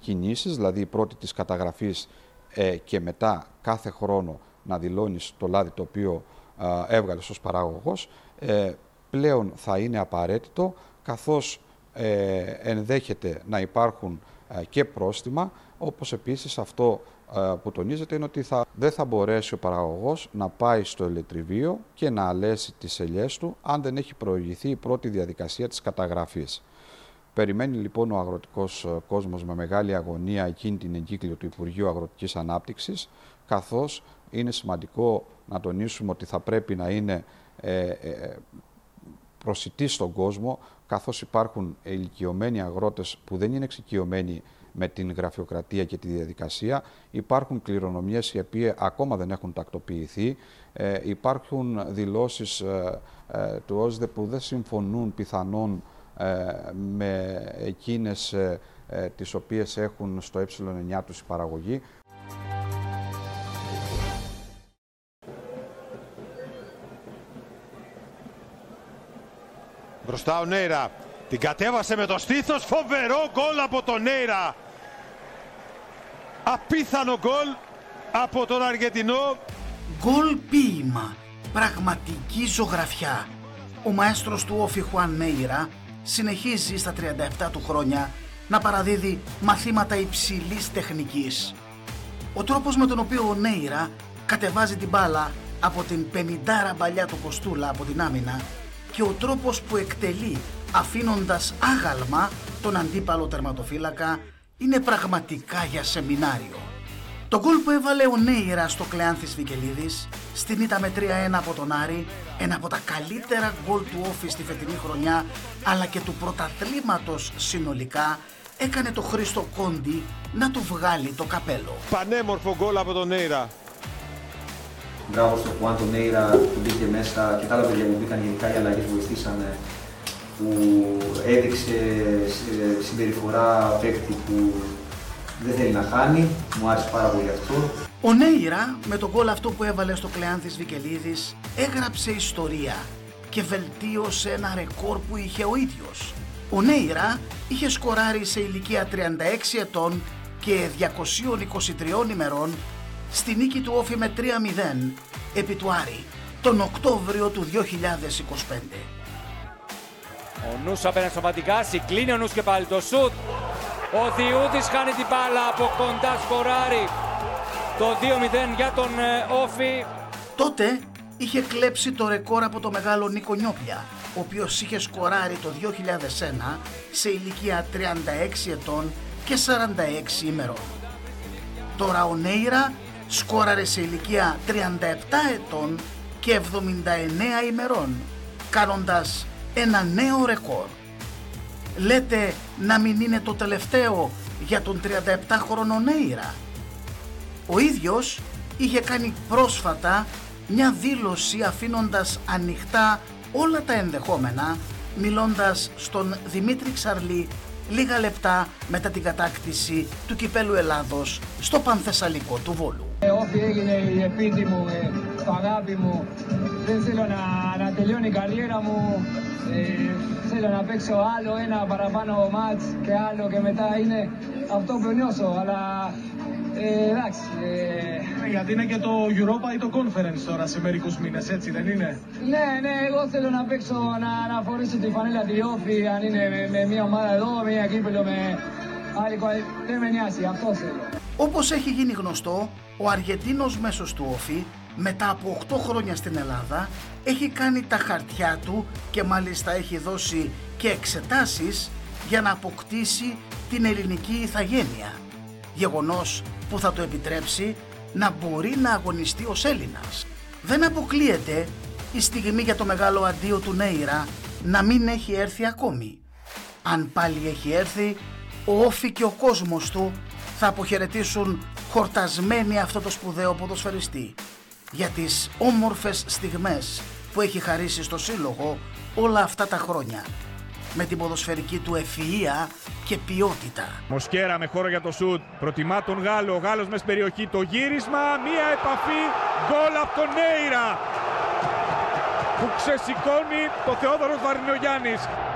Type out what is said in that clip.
κινήσεις, δηλαδή η πρώτη της καταγραφής και μετά κάθε χρόνο να δηλώνεις το λάδι το οποίο έβγαλες ως παραγωγός, πλέον θα είναι απαραίτητο, καθώς ενδέχεται να υπάρχουν και πρόστιμα, όπως επίσης αυτό που τονίζεται είναι ότι δεν θα μπορέσει ο παραγωγός να πάει στο ελαιτριβείο και να αλέσει τις ελιές του αν δεν έχει προηγηθεί η πρώτη διαδικασία της καταγραφής. Περιμένει λοιπόν ο αγροτικός κόσμος με μεγάλη αγωνία εκείνη την εγκύκλιο του Υπουργείου Αγροτικής Ανάπτυξης, καθώς είναι σημαντικό να τονίσουμε ότι θα πρέπει να είναι προσιτή στον κόσμο, καθώς υπάρχουν ηλικιωμένοι αγρότες που δεν είναι εξοικειωμένοι με την γραφειοκρατία και τη διαδικασία. Υπάρχουν κληρονομιές οι οποίες ακόμα δεν έχουν τακτοποιηθεί. Υπάρχουν δηλώσεις του ΟΣΔΕ που δεν συμφωνούν πιθανόν με εκείνες τις οποίες έχουν στο ε9 τους η παραγωγή. Μπροστά ο Νέιρα, την κατέβασε με το στήθος, φοβερό γκολ από τον Νέιρα. Απίθανο γκολ από τον Αργεντινό. Γκολ ποίημα, πραγματική ζωγραφιά. Ο μαέστρος του Όφη Χουάν Νέιρα συνεχίζει στα 37 του χρόνια να παραδίδει μαθήματα υψηλής τεχνικής. Ο τρόπος με τον οποίο ο Νέιρα κατεβάζει την μπάλα από την 50 μπαλιά του Κοστούλα από την άμυνα και ο τρόπος που εκτελεί αφήνοντας άγαλμα τον αντίπαλο τερματοφύλακα είναι πραγματικά για σεμινάριο. Το γκολ που έβαλε ο Νέιρα στο Κλεάνθης Βικελίδης στην ήττα με 3-1 από τον Άρη, ένα από τα καλύτερα γκολ του Όφη στη φετινή χρονιά αλλά και του πρωταθλήματος συνολικά, έκανε το Χρήστο Κόντι να του βγάλει το καπέλο. Πανέμορφο γκολ από τον Νέιρα. Μπράβο στο Χουάν τον Νέιρα που μπήκε μέσα και τα άλλα παιδιά που μπήκαν, γενικά οι αλλαγές βοηθήσανε, που έδειξε συμπεριφορά παίκτη που δεν θέλει να χάνει. Μου άρεσε πάρα πολύ αυτό. Ο Νέιρα με τον γκολ αυτό που έβαλε στο Κλεάνθης Βικελίδης έγραψε ιστορία και βελτίωσε ένα ρεκόρ που είχε ο ίδιος. Ο Νέιρα είχε σκοράρει σε ηλικία 36 ετών και 223 ημερών στη νίκη του Όφη με 3-0 επί του Άρη τον Οκτώβριο του 2025. Ο Νους απέναντι στο Βατικάση, κλείνει ο Νους και πάλι το σουτ. Ο Διούδης χάνει την μπάλα από κοντά, σκοράρει το 2-0 για τον Όφη. Τότε είχε κλέψει το ρεκόρ από το μεγάλο Νίκο Νιόπλια, ο οποίος είχε σκοράρει το 2001 σε ηλικία 36 ετών και 46 ημερών. Τώρα ο Νέιρα σκόραρε σε ηλικία 37 ετών και 79 ημερών, κάνοντας ένα νέο ρεκόρ. Λέτε να μην είναι το τελευταίο για τον 37χρονο Νέιρα? Ο ίδιος είχε κάνει πρόσφατα μια δήλωση αφήνοντας ανοιχτά όλα τα ενδεχόμενα, μιλώντας στον Δημήτρη Ξαρλή λίγα λεπτά μετά την κατάκτηση του κυπέλου Ελλάδος στο Πανθεσσαλικό του Βόλου. Όφη έγινε η επίτη μου, το αγάπη μου. Δεν θέλω να τελειώνει η καριέρα μου. Θέλω να παίξω άλλο ένα παραπάνω μάτς και άλλο και μετά είναι αυτό που νιώσω. Αλλά εντάξει. Γιατί είναι και το Europa ή το Conference τώρα σε μερικούς μήνες, έτσι δεν είναι? Ναι, εγώ θέλω να παίξω, να φορέσω τη φανέλα τη Όφη, αν είναι με μια ομάδα εδώ, μια κύπελο με άλλη, δεν με νοιάζει, αυτό θέλω. Όπως έχει γίνει γνωστό, ο Αργεντίνος μέσος του Όφη μετά από 8 χρόνια στην Ελλάδα έχει κάνει τα χαρτιά του και μάλιστα έχει δώσει και εξετάσεις για να αποκτήσει την ελληνική ηθαγένεια, γεγονός που θα το επιτρέψει να μπορεί να αγωνιστεί ως Έλληνας. Δεν αποκλείεται η στιγμή για το μεγάλο αντίο του Νέιρα να μην έχει έρθει ακόμη. Αν πάλι έχει έρθει, ο Όφη και ο κόσμος του θα αποχαιρετήσουν χορτασμένοι αυτό το σπουδαίο ποδοσφαιριστή για τις όμορφες στιγμές που έχει χαρίσει στο σύλλογο όλα αυτά τα χρόνια, με την ποδοσφαιρική του ευφυΐα και ποιότητα. Μοσκέρα με χώρο για το σουτ, προτιμά τον Γάλλο, ο Γάλλος μες περιοχή, το γύρισμα, μία επαφή, γκολ από τον Νέιρα που ξεσηκώνει το Θεόδωρος Βαρινογιάννης.